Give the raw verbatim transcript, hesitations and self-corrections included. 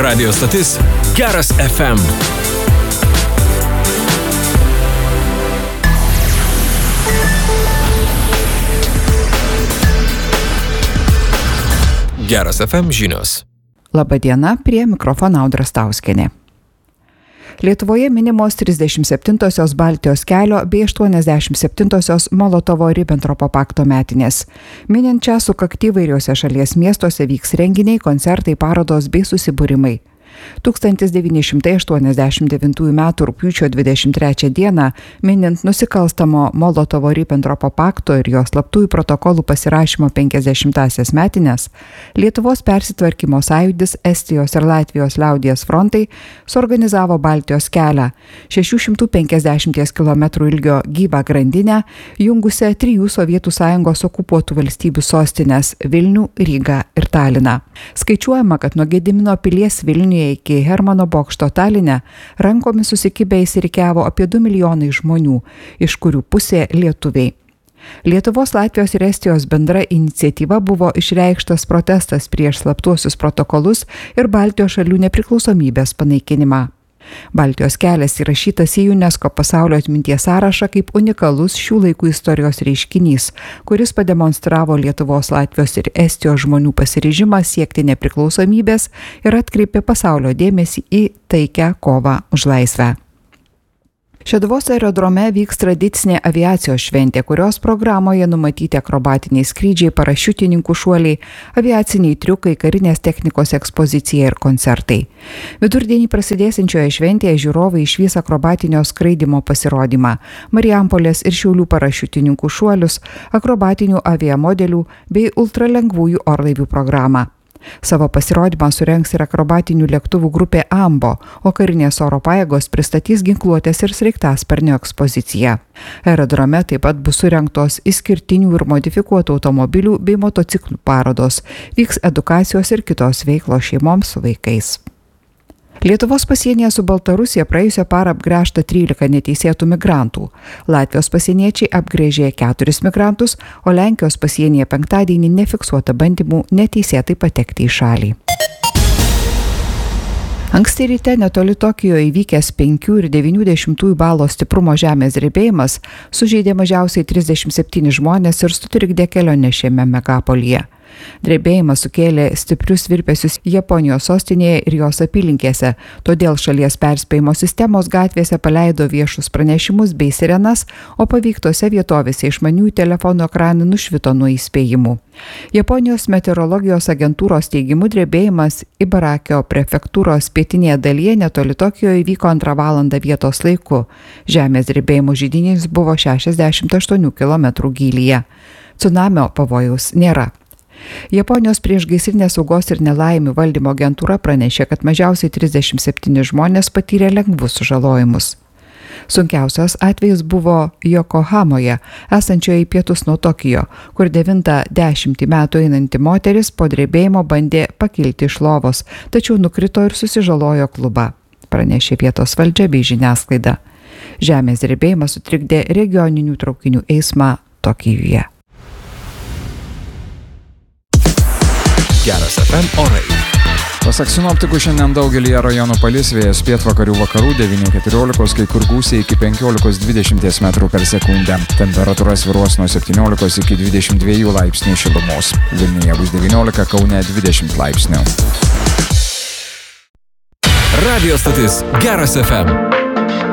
Radio stotis Geras F M. Geras F M žinios. Labadiena, prie mikrofono Audra Stauskienė. Lietuvoje minimos trisdešimt septintosios Baltijos kelio bei aštuoniasdešimt septintosios Molotovo-Ribentropo pakto metinės. Minint šią sukaktį įvairiuose šalies miestuose vyks renginiai, koncertai, parodos bei susibūrimai. tūkstantis devyni šimtai aštuoniasdešimt devintųjų metų rugpjūčio dvidešimt trečią dieną, minint nusikalstamo Molotovo-Ribentropo pakto ir jo slaptųjų protokolų pasirašymo penkiasdešimtąsias metines, Lietuvos persitvarkymo sąjūdis, Estijos ir Latvijos liaudies frontai suorganizavo Baltijos kelią, šešių šimtų penkiasdešimties kilometrų ilgio gyvą grandinę, jungusią trijų Sovietų Sąjungos okupuotų valstybių sostinės Vilnių, Rygą ir Taliną. Skaičiuojama, kad nuo Gedimino pilies Vilniuje iki Hermano bokšto Taline rankomis susikibę įsirikiavo apie du milijonai žmonių, iš kurių pusė lietuviai. Lietuvos, Latvijos ir Estijos bendra iniciatyva buvo išreikštas protestas prieš slaptuosius protokolus ir Baltijos šalių nepriklausomybės panaikinimą. Baltijos kelias įrašytas į UNESCO pasaulio atminties sąrašą kaip unikalus šių laikų istorijos reiškinys, kuris pademonstravo Lietuvos, Latvijos ir Estijos žmonių pasiryžimą siekti nepriklausomybės ir atkreipė pasaulio dėmesį į taikią kovą už laisvę. Šeduvos aerodrome vyks tradicinė aviacijos šventė, kurios programoje numatyti akrobatiniai skrydžiai, parašiutininkų šuoliai, aviaciniai triukai, karinės technikos ekspozicija ir koncertai. Vidurdienį prasidėsiančioje šventėje žiūrovai išvys akrobatinio skraidymo pasirodymą, Marijampolės ir Šiaulių parašiutininkų šuolius, akrobatinių aviamodelių bei ultralengvųjų orlaivių programą. Savo pasirodymą surengs ir akrobatinių lėktuvų grupė Ambo, o karinės oro pajėgos pristatys ginkluotės ir sraigtasparnio ekspoziciją. Aerodrome taip pat bus surengtos išskirtinių ir modifikuotų automobilių bei motociklų parodos, vyks edukacijos ir kitos veiklos šeimoms su vaikais. Lietuvos pasienyje su Baltarusija praėjusią parą apgręžta trylika neteisėtų migrantų. Latvijos pasieniečiai apgręžė keturis migrantus, o Lenkijos pasienyje penktadienį nefiksuota bandymų neteisėtai patekti į šalį. Anksti ryte netoli Tokijoje įvykęs penkių ir devynių dešimtųjų balo stiprumo žemės drebėjimas sužeidė mažiausiai trisdešimt septynis žmonės ir sutrikdė kelionę šiame megapolyje. Drebėjimas sukėlė stiprius virpesius Japonijos sostinėje ir jos apylinkėse, todėl šalies perspėjimo sistemos gatvėse paleido viešus pranešimus bei sirenas, o paveiktose vietovėse išmaniųjų telefonų ekranai nušvito nuo įspėjimų. Japonijos meteorologijos agentūros teigimu drebėjimas Ibarakio prefektūros pietinėje dalyje netoli Tokijoje įvyko antrą valandą vietos laiku. Žemės drebėjimo židinys buvo šešiasdešimt aštuonių kilometrų gylyje. Cunamio pavojaus nėra. Japonijos priešgaisrinės saugos ir nelaimių valdymo agentūra pranešė, kad mažiausiai trisdešimt septyni žmonės patyrė lengvus sužalojimus. Sunkiausias atvejis buvo Jokohamoje, esančioje į pietus nuo Tokijo, kur devintą dešimtį metų einanti moteris po drebėjimo bandė pakilti iš lovos, tačiau nukrito ir susižalojo klubą, pranešė vietos valdžia bei žiniasklaida. Žemės drebėjimas sutrikdė regioninių traukinių eismą Tokijuje. Geras F M orai. Pasak sinoptikų, šiandien daugelyje rajonų palis, vėjas pietvakarių vakarų devynių keturiolikos, kai kur gūsiai iki penkiolikos dvidešimt metrų per sekundę. Temperatūra svyruos nuo septyniolikos iki dvidešimt dviejų laipsnių šilumos. Vilniuje bus devyniolika, Kaune dvidešimt laipsnių. Radio stotis Geras F M.